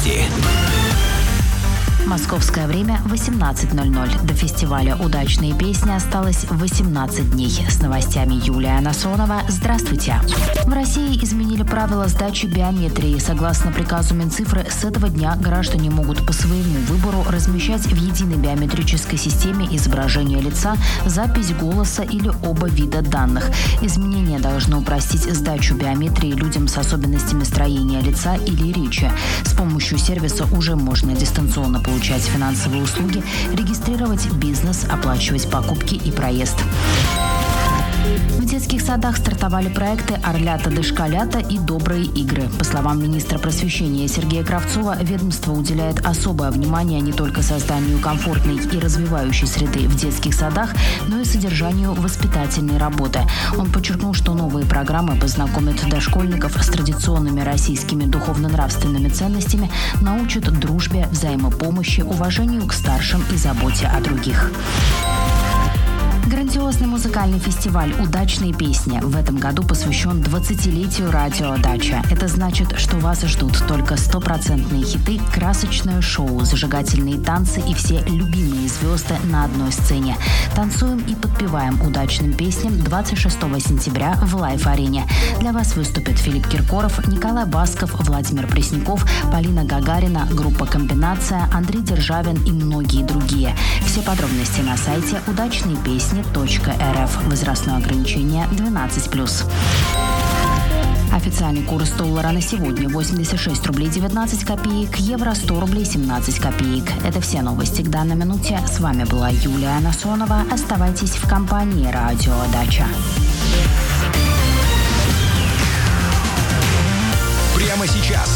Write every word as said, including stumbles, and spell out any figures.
новости. Московское время восемнадцать ноль ноль. До фестиваля «Удачные песни» осталось восемнадцать дней. С новостями Юлия Насонова. Здравствуйте. В России изменили правила сдачи биометрии. Согласно приказу Минцифры, с этого дня граждане могут по своему выбору размещать в единой биометрической системе изображение лица, запись голоса или оба вида данных. Изменение должно упростить сдачу биометрии людям с особенностями строения лица или речи. С помощью сервиса уже можно дистанционно получать получать финансовые услуги, регистрировать бизнес, оплачивать покупки и проезд. В детских садах стартовали проекты «Орлята, дошколята» и «Добрые игры». По словам министра просвещения Сергея Кравцова, ведомство уделяет особое внимание не только созданию комфортной и развивающей среды в детских садах, но и содержанию воспитательной работы. Он подчеркнул, что новые программы познакомят дошкольников с традиционными российскими духовно-нравственными ценностями, научат дружбе, взаимопомощи, уважению к старшим и заботе о других. Грандиозный музыкальный фестиваль «Удачные песни» в этом году посвящен двадцатилетию радио «Дача». Это значит, что вас ждут только стопроцентные хиты, красочное шоу, зажигательные танцы и все любимые звезды на одной сцене. Танцуем и подпеваем удачным песням двадцать шестого сентября в Лайф-арене. Для вас выступят Филипп Киркоров, Николай Басков, Владимир Пресняков, Полина Гагарина, группа «Комбинация», Андрей Державин и многие другие. Все подробности на сайте удачные песни точка эр эф. Возрастное ограничение двенадцать плюс. Официальный курс доллара на сегодня восемьдесят шесть рублей девятнадцать копеек, евро сто рублей семнадцать копеек. Это все новости к данной минуте. С вами была Юлия Насонова. Оставайтесь в компании «Радио Дача». Прямо сейчас